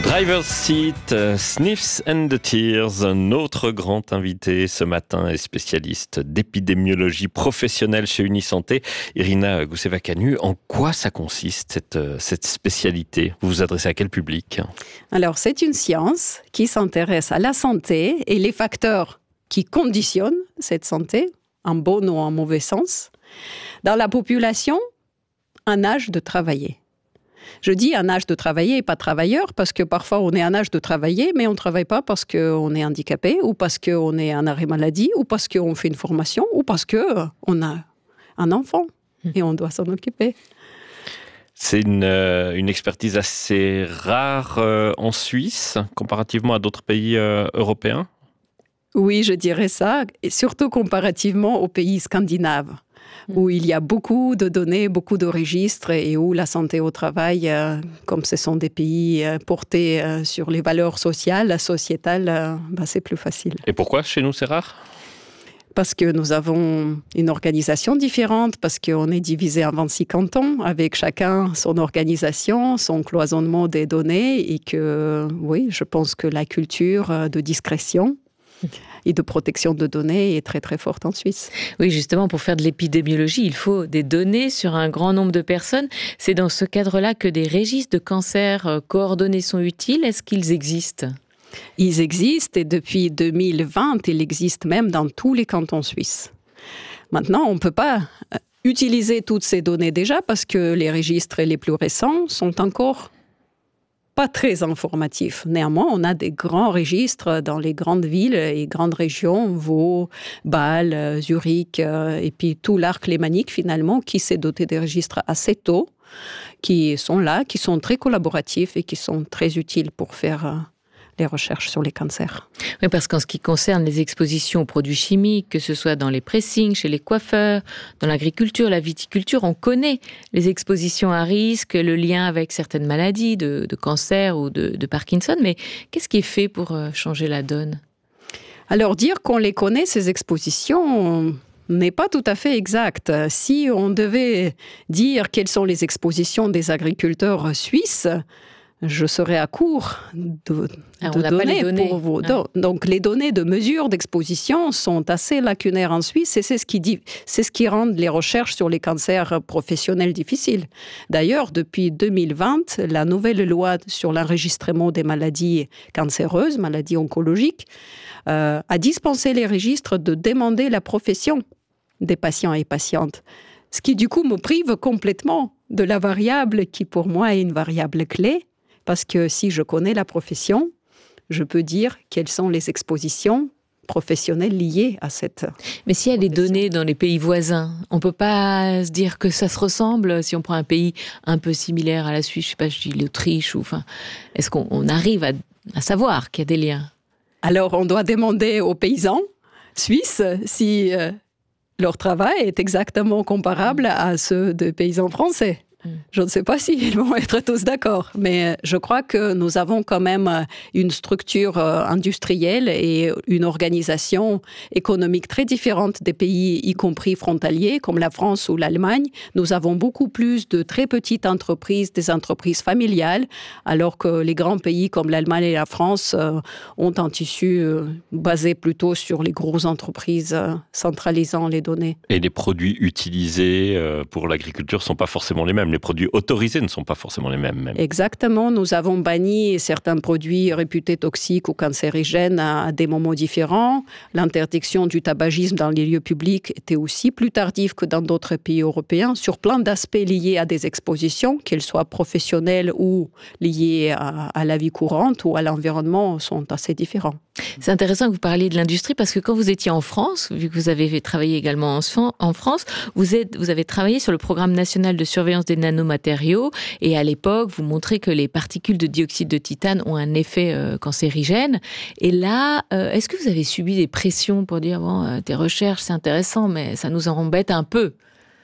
Driver's Seat, Sniffs and the Tears, notre grand invité ce matin est spécialiste d'épidémiologie professionnelle chez Unisanté, Irina Gousseva-Canu. En quoi ça consiste cette spécialité? Vous vous adressez à quel public? Alors, c'est une science qui s'intéresse à la santé et les facteurs qui conditionnent cette santé, en bon ou en mauvais sens, dans la population, un âge de travailler. Je dis un âge de travailler et pas travailleur parce que parfois on est un âge de travailler mais on ne travaille pas parce qu'on est handicapé ou parce qu'on est en arrêt maladie ou parce qu'on fait une formation ou parce qu'on a un enfant et on doit s'en occuper. C'est une expertise assez rare en Suisse comparativement à d'autres pays européens? Oui, je dirais ça, et surtout comparativement aux pays scandinaves, où il y a beaucoup de données, beaucoup de registres et où la santé au travail, comme ce sont des pays portés sur les valeurs sociales, sociétales, c'est plus facile. Et pourquoi chez nous c'est rare? Parce que nous avons une organisation différente, parce qu'on est divisé en 26 cantons, avec chacun son organisation, son cloisonnement des données, et que, oui, je pense que la culture de discrétion et de protection de données est très très forte en Suisse. Oui, justement, pour faire de l'épidémiologie, il faut des données sur un grand nombre de personnes. C'est dans ce cadre-là que des registres de cancer coordonnés sont utiles. Est-ce qu'ils existent ? Ils existent et depuis 2020, ils existent même dans tous les cantons suisses. Maintenant, on ne peut pas utiliser toutes ces données déjà parce que les registres les plus récents sont encore pas très informatif. Néanmoins, on a des grands registres dans les grandes villes et grandes régions, Vaud, Bâle, Zurich, et puis tout l'arc lémanique finalement, qui s'est doté des registres assez tôt, qui sont là, qui sont très collaboratifs et qui sont très utiles pour faire les recherches sur les cancers. Oui, parce qu'en ce qui concerne les expositions aux produits chimiques, que ce soit dans les pressings, chez les coiffeurs, dans l'agriculture, la viticulture, on connaît les expositions à risque, le lien avec certaines maladies de cancer ou de Parkinson, mais qu'est-ce qui est fait pour changer la donne? Alors, dire qu'on les connaît, ces expositions, n'est pas tout à fait exact. Si on devait dire quelles sont les expositions des agriculteurs suisses, je serais à court de données pour vous. Donc, les données de mesure d'exposition sont assez lacunaires en Suisse et c'est ce qui rend les recherches sur les cancers professionnels difficiles. D'ailleurs, depuis 2020, la nouvelle loi sur l'enregistrement des maladies cancéreuses, maladies oncologiques, a dispensé les registres de demander la profession des patients et patientes. Ce qui, du coup, me prive complètement de la variable qui, pour moi, est une variable clé. Parce que si je connais la profession, je peux dire quelles sont les expositions professionnelles liées à cette Mais s'il y a des données dans les pays voisins, on ne peut pas se dire que ça se ressemble si on prend un pays un peu similaire à la Suisse, je sais pas, je dis l'Autriche, est-ce qu'on arrive à savoir qu'il y a des liens? Alors, on doit demander aux paysans suisses si leur travail est exactement comparable à ceux des paysans français. Je ne sais pas s'ils vont être tous d'accord, mais je crois que nous avons quand même une structure industrielle et une organisation économique très différente des pays, y compris frontaliers, comme la France ou l'Allemagne. Nous avons beaucoup plus de très petites entreprises, des entreprises familiales, alors que les grands pays comme l'Allemagne et la France ont un tissu basé plutôt sur les grosses entreprises centralisant les données. Et les produits utilisés pour l'agriculture ne sont pas forcément les mêmes. Les produits autorisés ne sont pas forcément les mêmes. Même. Exactement. Nous avons banni certains produits réputés toxiques ou cancérigènes à des moments différents. L'interdiction du tabagisme dans les lieux publics était aussi plus tardive que dans d'autres pays européens, sur plein d'aspects liés à des expositions, qu'elles soient professionnelles ou liées à la vie courante ou à l'environnement, sont assez différents. C'est intéressant que vous parliez de l'industrie parce que quand vous étiez en France, vu que vous avez travaillé également en France, vous avez travaillé sur le programme national de surveillance des nanomatériaux et à l'époque, vous montrez que les particules de dioxyde de titane ont un effet cancérigène. Et là, est-ce que vous avez subi des pressions pour dire tes recherches, c'est intéressant, mais ça nous en embête un peu?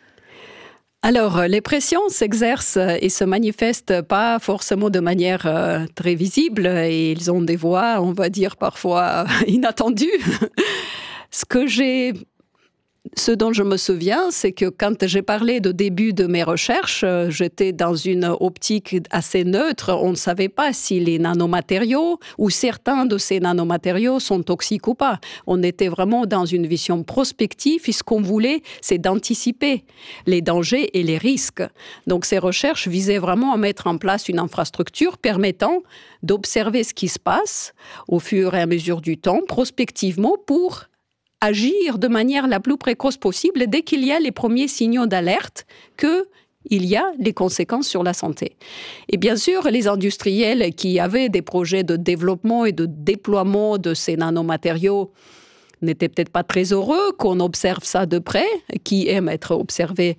Alors, les pressions s'exercent et se manifestent pas forcément de manière très visible et ils ont des voix, on va dire, parfois inattendues. Ce que j'ai Ce dont je me souviens, c'est que quand j'ai parlé de début de mes recherches, j'étais dans une optique assez neutre. On ne savait pas si les nanomatériaux ou certains de ces nanomatériaux sont toxiques ou pas. On était vraiment dans une vision prospective et ce qu'on voulait, c'est d'anticiper les dangers et les risques. Donc ces recherches visaient vraiment à mettre en place une infrastructure permettant d'observer ce qui se passe au fur et à mesure du temps, prospectivement, pour agir de manière la plus précoce possible dès qu'il y a les premiers signaux d'alerte qu'il y a des conséquences sur la santé. Et bien sûr, les industriels qui avaient des projets de développement et de déploiement de ces nanomatériaux n'étaient peut-être pas très heureux qu'on observe ça de près, qui aiment être observés.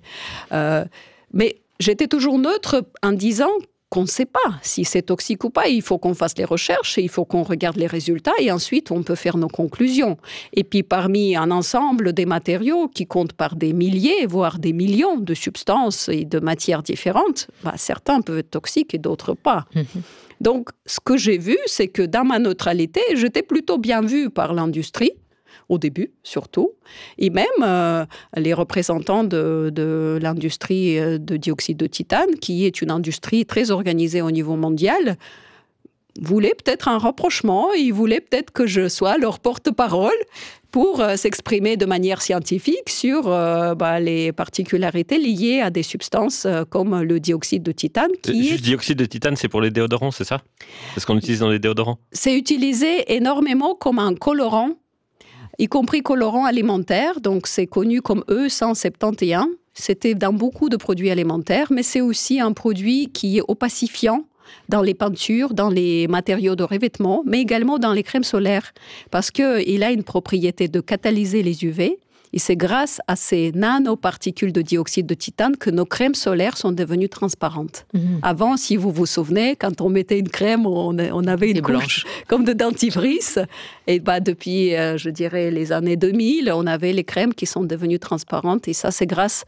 Mais j'étais toujours neutre en disant qu'on ne sait pas si c'est toxique ou pas. Il faut qu'on fasse les recherches, et il faut qu'on regarde les résultats et ensuite on peut faire nos conclusions. Et puis parmi un ensemble des matériaux qui comptent par des milliers, voire des millions de substances et de matières différentes, certains peuvent être toxiques et d'autres pas. Donc ce que j'ai vu, c'est que dans ma neutralité, j'étais plutôt bien vue par l'industrie, au début surtout, et même les représentants de l'industrie de dioxyde de titane, qui est une industrie très organisée au niveau mondial, voulaient peut-être un rapprochement, ils voulaient peut-être que je sois leur porte-parole pour s'exprimer de manière scientifique sur les particularités liées à des substances comme le dioxyde de titane. Dioxyde de titane, c'est pour les déodorants, c'est ça? C'est ce qu'on utilise dans les déodorants? C'est utilisé énormément comme un colorant, y compris colorant alimentaire, donc c'est connu comme E171. C'était dans beaucoup de produits alimentaires, mais c'est aussi un produit qui est opacifiant dans les peintures, dans les matériaux de revêtement, mais également dans les crèmes solaires, parce qu'il a une propriété de catalyser les UV. Et c'est grâce à ces nanoparticules de dioxyde de titane que nos crèmes solaires sont devenues transparentes. Avant, si vous vous souvenez, quand on mettait une crème, on avait une couche comme de dentifrice. Et depuis, je dirais, les années 2000, on avait les crèmes qui sont devenues transparentes. Et ça, c'est grâce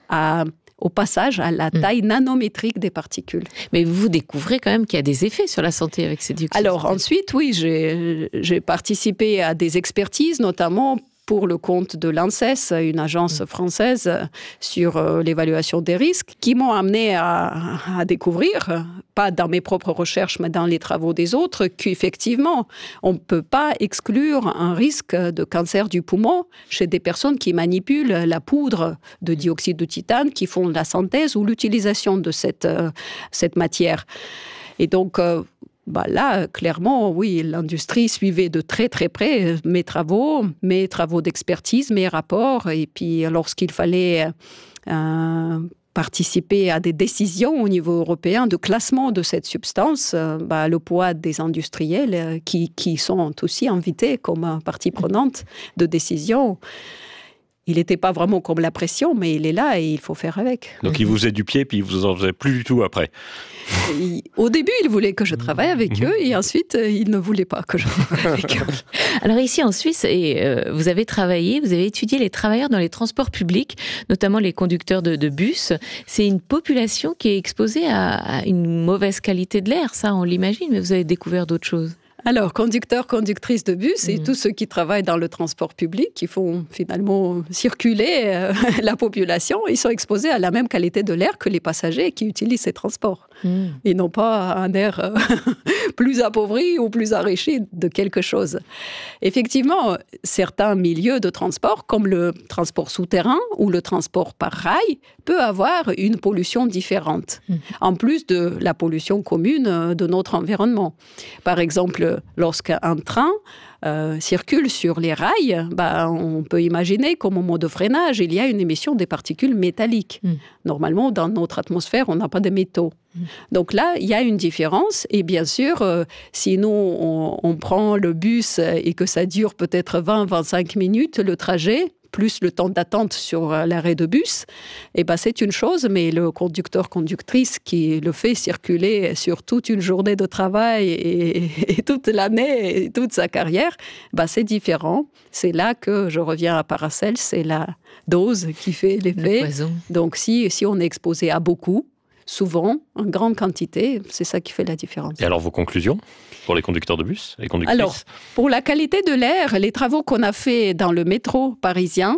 au passage à la taille nanométrique des particules. Mais vous découvrez quand même qu'il y a des effets sur la santé avec ces dioxydes. Alors ensuite, oui, j'ai participé à des expertises, notamment pour le compte de l'ANSES, une agence française, sur l'évaluation des risques, qui m'ont amené à découvrir, pas dans mes propres recherches, mais dans les travaux des autres, qu'effectivement, on ne peut pas exclure un risque de cancer du poumon chez des personnes qui manipulent la poudre de dioxyde de titane, qui font la synthèse ou l'utilisation de cette matière. Et donc, là, clairement, oui, l'industrie suivait de très très près mes travaux d'expertise, mes rapports. Et puis, lorsqu'il fallait participer à des décisions au niveau européen de classement de cette substance, le poids des industriels qui sont aussi invités comme partie prenante de décision, il n'était pas vraiment comme la pression, mais il est là et il faut faire avec. Donc il vous faisait du pied, puis il vous en faisait plus du tout après. Au début, il voulait que je travaille avec eux, et ensuite, il ne voulait pas que je travaille avec eux. Alors ici en Suisse, vous avez étudié les travailleurs dans les transports publics, notamment les conducteurs de bus. C'est une population qui est exposée à une mauvaise qualité de l'air, ça on l'imagine, mais vous avez découvert d'autres choses. Alors, conducteurs, conductrices de bus et tous ceux qui travaillent dans le transport public, qui font finalement circuler la population, ils sont exposés à la même qualité de l'air que les passagers qui utilisent ces transports. Ils n'ont pas un air plus appauvri ou plus enrichi de quelque chose. Effectivement, certains milieux de transport, comme le transport souterrain ou le transport par rail, peut avoir une pollution différente, en plus de la pollution commune de notre environnement. Par exemple, lorsqu'un train circule sur les rails, on peut imaginer qu'au moment de freinage, il y a une émission des particules métalliques. Normalement, dans notre atmosphère, on n'a pas de métaux. Donc là, il y a une différence. Et bien sûr, si nous, on prend le bus et que ça dure peut-être 20-25 minutes, le trajet, plus le temps d'attente sur l'arrêt de bus, c'est une chose, mais le conducteur-conductrice qui le fait circuler sur toute une journée de travail et toute l'année et toute sa carrière, c'est différent. C'est là que je reviens à Paracel, c'est la dose qui fait l'effet. Donc si on est exposé à beaucoup, souvent, en grande quantité, c'est ça qui fait la différence. Et alors vos conclusions pour les conducteurs de bus, les conductrices? Alors, pour la qualité de l'air, les travaux qu'on a fait dans le métro parisien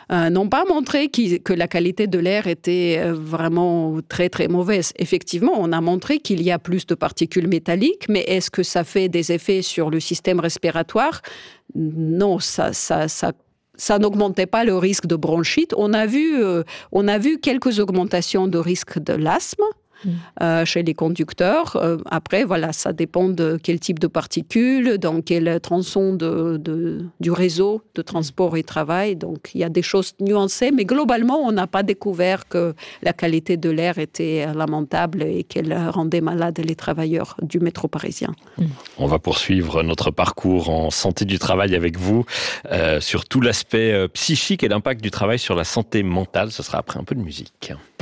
n'ont pas montré que la qualité de l'air était vraiment très très mauvaise. Effectivement, on a montré qu'il y a plus de particules métalliques, mais est-ce que ça fait des effets sur le système respiratoire ? Non, ça n'augmentait pas le risque de bronchite. On a vu quelques augmentations de risque de l'asthme. Chez les conducteurs. Après, voilà, ça dépend de quel type de particules, dans quel tronçon du réseau de transport et travail. Donc, il y a des choses nuancées, mais globalement, on n'a pas découvert que la qualité de l'air était lamentable et qu'elle rendait malades les travailleurs du métro parisien. On va poursuivre notre parcours en santé du travail avec vous sur tout l'aspect psychique et l'impact du travail sur la santé mentale. Ce sera après un peu de musique.